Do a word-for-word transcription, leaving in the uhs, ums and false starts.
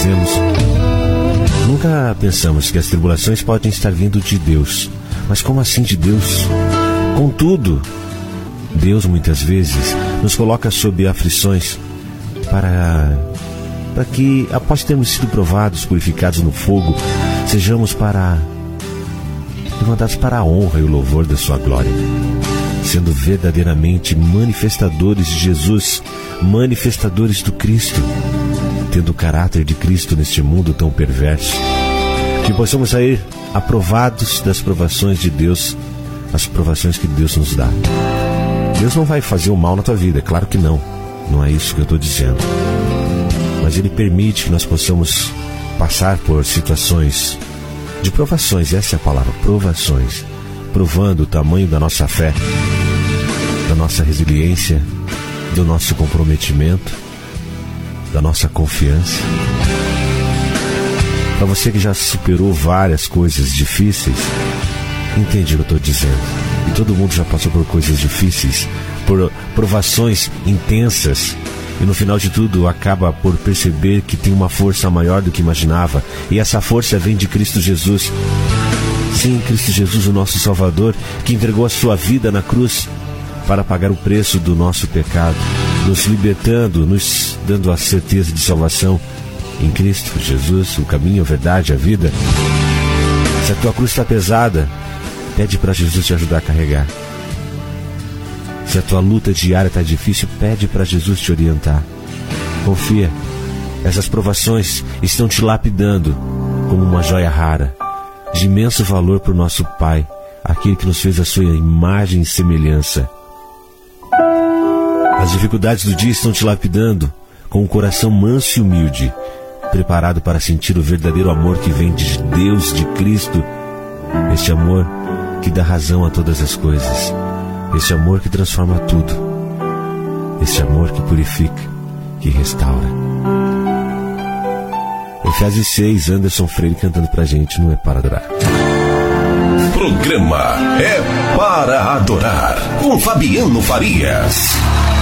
fazemos, nunca pensamos que as tribulações podem estar vindo de Deus. Mas como assim de Deus? Contudo, Deus muitas vezes nos coloca sob aflições para, para que, após termos sido provados, purificados no fogo, sejamos para levantados para a honra e o louvor da sua glória, sendo verdadeiramente manifestadores de Jesus, manifestadores do Cristo, tendo o caráter de Cristo neste mundo tão perverso, que possamos sair aprovados das provações de Deus, as provações que Deus nos dá. Deus não vai fazer o mal na tua vida, é claro que não, não é isso que eu estou dizendo, mas Ele permite que nós possamos passar por situações de provações, essa é a palavra, provações, provando o tamanho da nossa fé, da nossa resiliência, do nosso comprometimento, da nossa confiança. Para você que já superou várias coisas difíceis, entende o que eu estou dizendo. E todo mundo já passou por coisas difíceis, por provações intensas, e no final de tudo acaba por perceber que tem uma força maior do que imaginava, e essa força vem de Cristo Jesus. Sim, Cristo Jesus, o nosso Salvador, que entregou a sua vida na cruz para pagar o preço do nosso pecado, nos libertando, nos dando a certeza de salvação em Cristo Jesus, o caminho, a verdade, a vida. Se a tua cruz está pesada, pede para Jesus te ajudar a carregar. Se a tua luta diária está difícil, pede para Jesus te orientar. Confia, essas provações estão te lapidando como uma joia rara, de imenso valor para o nosso Pai, aquele que nos fez a sua imagem e semelhança. As dificuldades do dia estão te lapidando com um coração manso e humilde, preparado para sentir o verdadeiro amor que vem de Deus, de Cristo, este amor que dá razão a todas as coisas, este amor que transforma tudo, este amor que purifica, que restaura. Efésios seis, Anderson Freire cantando pra gente, não é para adorar. Programa É Para Adorar, com Fabiano Farias.